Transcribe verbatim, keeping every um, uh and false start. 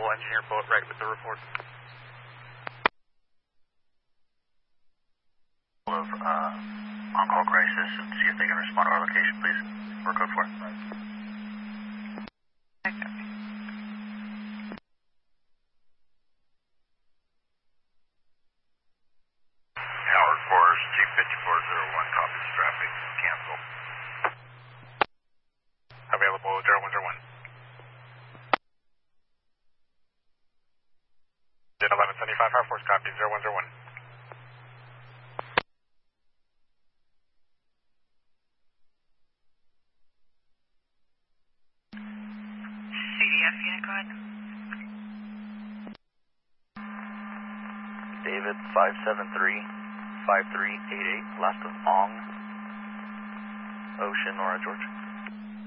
civil engineer boat right with the report. Of uh, on-call crisis and see if they can respond to our location, please. We're code for it. Okay. Howard Forest, Chief fifty-four oh one, copies traffic, cancel. Available zero one zero one. Jet eleven seventy-five, Howard Forest, copy zero one zero one. C D F unit, go ahead. David, five seven three, five three eight eight, last of Ong, Ocean, Nora, Georgia.